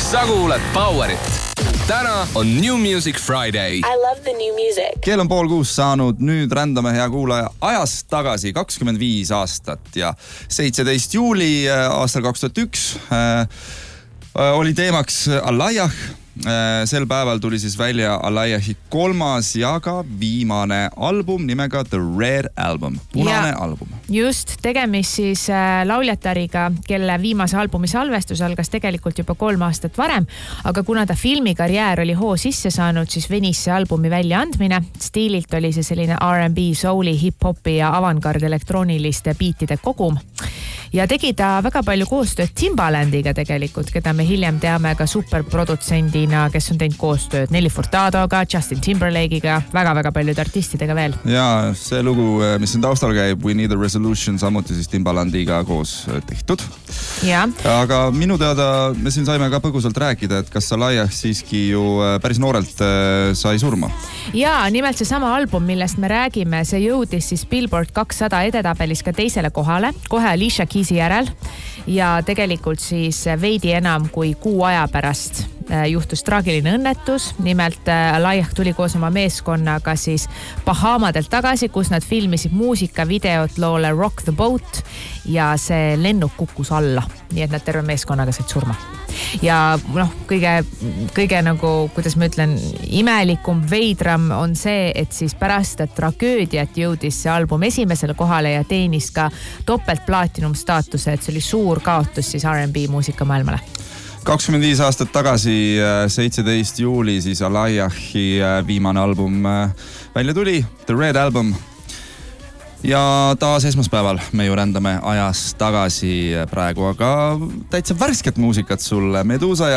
sa kuulad Powerit. Täna on New Music Friday. I love the new music. Kell on 5:30 saanud, nüüd rändame hea kuulaja ajas tagasi 25 aastat ja 17. juuli aastal 2001 oli teemaks Alaiah. Sel päeval tuli siis välja Alaiahi 3. ja ka viimane album nimega The Red Album, punane album. Just, tegemist siis lauljatariga, kelle viimase albumi salvestus algas tegelikult juba 3 aastat varem, aga kuna ta filmikarjäär oli hoo sisse saanud, siis venis see albumi väljaandmine. Stiililt oli see selline R&B, souli, hip-hopi ja avantgard elektrooniliste biitide kogum. Ja tegi ta väga palju koostööd Timbalandiga tegelikult, keda me hiljem teame ka superprodutsendina, kes on teinud koostööd Nelly Furtadoga, Justin Timberlake'iga, väga-väga paljude artistidega veel. Ja see lugu, mis siin taustal käib, We Need a Resolution, samuti siis Timbalandiga koos tehtud. Ja. Aga minu teada me siin saime ka põgusalt rääkida, et kas Alaiah siiski ju päris noorelt sai surma. Ja, nimelt see sama album, millest me räägime, see jõudis siis Billboard 200 edetabelis ka teisele kohale, kohe Alicia Keys'i järel ja tegelikult siis veidi enam kui 6 aja pärast juhtus traagiline õnnetus. Nimelt Alaiah tuli koos oma meeskonnaga siis Bahamadelt tagasi, kus nad filmisid muusikavideot loole Rock the Boat ja see lennuk kukkus alla. Nii et nad terve meeskonnaga said surma. Ja kõige nagu, kuidas ma ütlen, imelikum, veidram on see, et siis pärast tragöödiat jõudis see album esimesele kohale ja teenis ka topeltplatinum staatuse, et see oli suur kaotus siis R&B muusikamaailmale. 25 aastat tagasi, 17. juuli, siis Alaiahi viimane album välja tuli, The Red Album. Ja taas esmaspäeval me ju rändame ajas tagasi praegu, aga täitsa värsket muusikat sulle. Medusa ja